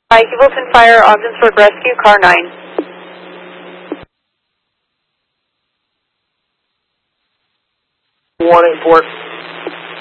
Hi, Hubleton Fire, Ogdensburg Rescue, car 9. Warning, Fort